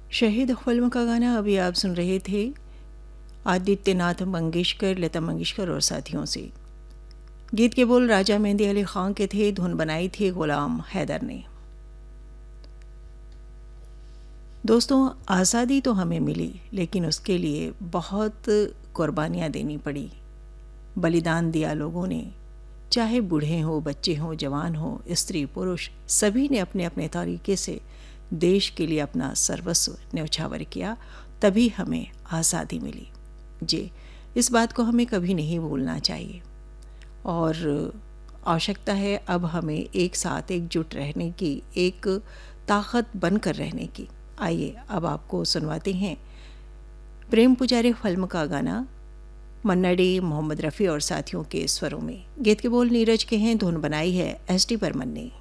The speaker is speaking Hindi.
शहीद फिल्म का गाना अभी आप सुन रहे थे आदित्यनाथ मंगेशकर, लता मंगेशकर और साथियों से। गीत के बोल राजा मेहंदी अली खां के थे, धुन बनाई थी गुलाम हैदर ने। दोस्तों, आज़ादी तो हमें मिली, लेकिन उसके लिए बहुत कुर्बानियाँ देनी पड़ी, बलिदान दिया लोगों ने। चाहे बूढ़े हों, बच्चे हों, जवान हों, स्त्री पुरुष, सभी ने अपने अपने तरीके से देश के लिए अपना सर्वस्व न्यौछावर किया, तभी हमें आज़ादी मिली। जी, इस बात को हमें कभी नहीं भूलना चाहिए और आवश्यकता है अब हमें एक साथ एकजुट रहने की, एक ताकत बनकर रहने की। आइए अब आपको सुनवाते हैं प्रेम पुजारी फिल्म का गाना, मन्ना डे, मोहम्मद रफ़ी और साथियों के स्वरों में। गीत के बोल नीरज के हैं, धुन बनाई है एस टी बर्मन ने।